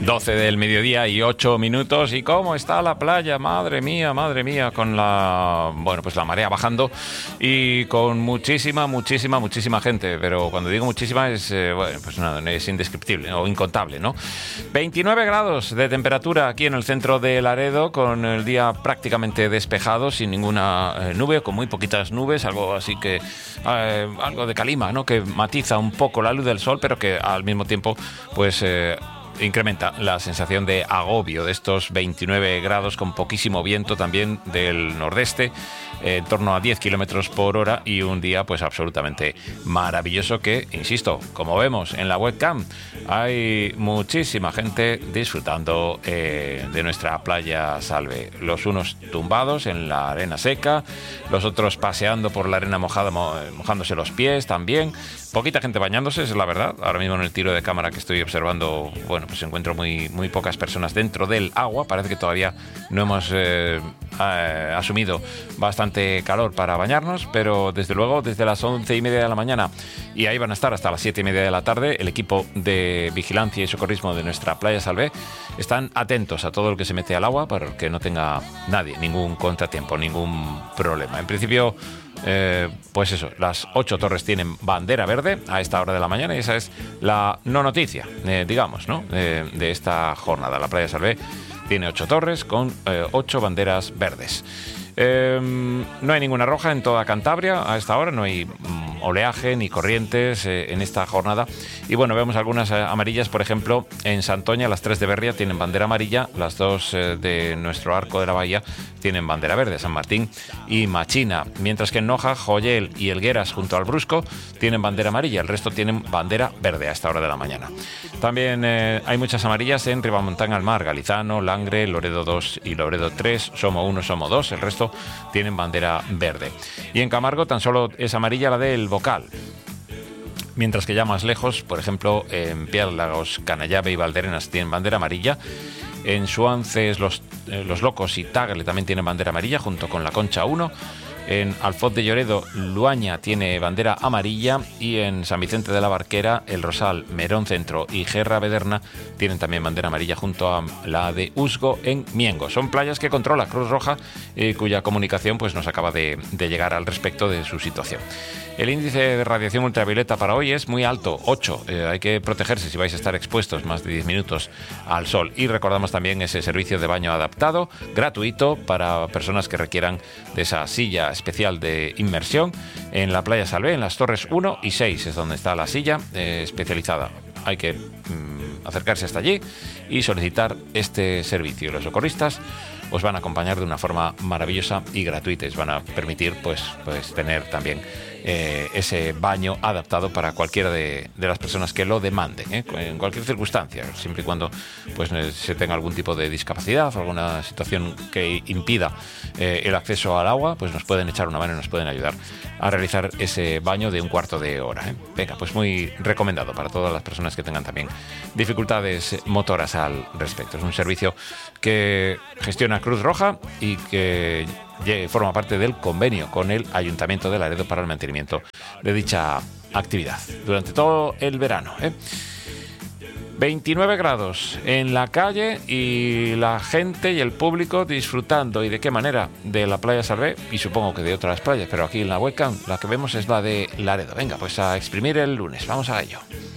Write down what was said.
12 del mediodía y 8 minutos. ¿Y cómo está la playa? Madre mía, con la marea bajando y con muchísima gente. Pero cuando digo muchísima es, es indescriptible o incontable, ¿no? 29 grados de temperatura aquí en el centro de Laredo, con el día prácticamente despejado, sin ninguna nube, con muy poquitas nubes, algo así que algo de calima, ¿no? Que matiza un poco la luz del sol, pero que al mismo tiempo incrementa la sensación de agobio de estos 29 grados, con poquísimo viento también del nordeste, en torno a 10 kilómetros por hora, y un día pues absolutamente maravilloso que, insisto, como vemos en la webcam, hay muchísima gente disfrutando de nuestra playa Salve. Los unos tumbados en la arena seca, los otros paseando por la arena mojada, mojándose los pies también. Poquita gente bañándose, es la verdad. Ahora mismo en el tiro de cámara que estoy observando, pues encuentro muy pocas personas dentro del agua. Parece que todavía no hemos asumido bastante calor para bañarnos, pero desde luego desde las 11:30 de la mañana, y ahí van a estar hasta las 7:30 de la tarde, el equipo de vigilancia y socorrismo de nuestra playa Salvé están atentos a todo lo que se mete al agua para que no tenga nadie ningún contratiempo, ningún problema. En principio, las 8 torres tienen bandera verde a esta hora de la mañana, y esa es la no noticia, digamos, ¿no? De esta jornada. La playa Salvé tiene 8 torres con 8 banderas verdes. No hay ninguna roja en toda Cantabria a esta hora, no hay oleaje ni corrientes en esta jornada. Y bueno, vemos algunas amarillas, por ejemplo, en Santoña, las 3 de Berria tienen bandera amarilla, las 2 de nuestro arco de la bahía tienen bandera verde, San Martín y Machina, mientras que en Noja, Joyel y Elgueras, junto al Brusco, tienen bandera amarilla, el resto tienen bandera verde a esta hora de la mañana. También hay muchas amarillas en Ribamontán al Mar, Galizano, Langre, Loredo 2 y Loredo 3, Somo 1, Somo 2, el resto tienen bandera verde. Y en Camargo tan solo es amarilla la del Bocal, mientras que ya más lejos, por ejemplo, en Piélagos, Canallave y Valderenas tienen bandera amarilla. En Suances, los Locos y Tagle también tienen bandera amarilla, junto con la Concha 1. En Alfoz de Lloredo, Luaña tiene bandera amarilla, y en San Vicente de la Barquera, El Rosal, Merón Centro y Gerra Bederna tienen también bandera amarilla, junto a la de Usgo en Miengo. Son playas que controla Cruz Roja, cuya comunicación pues nos acaba de llegar al respecto de su situación. El índice de radiación ultravioleta para hoy es muy alto, 8. Hay que protegerse si vais a estar expuestos más de 10 minutos al sol. Y recordamos también ese servicio de baño adaptado, gratuito, para personas que requieran de esa silla especial de inmersión en la playa Salvé, en las torres 1 y 6, es donde está la silla especializada. Hay que acercarse hasta allí y solicitar este servicio. Los socorristas os van a acompañar de una forma maravillosa y gratuita, y os van a permitir pues tener también ese baño adaptado para cualquiera de las personas que lo demanden, en cualquier circunstancia, siempre y cuando pues se tenga algún tipo de discapacidad o alguna situación que impida el acceso al agua, pues nos pueden echar una mano y nos pueden ayudar a realizar ese baño de un cuarto de hora. Venga, pues muy recomendado para todas las personas que tengan también dificultades motoras al respecto. Es un servicio que gestiona Cruz Roja y que forma parte del convenio con el Ayuntamiento de Laredo para el mantenimiento de dicha actividad durante todo el verano. 29 grados en la calle, y la gente y el público disfrutando, y de qué manera, de la playa Salvé, y supongo que de otras playas, pero aquí en la webcam la que vemos es la de Laredo. Venga, pues a exprimir el lunes, vamos a ello.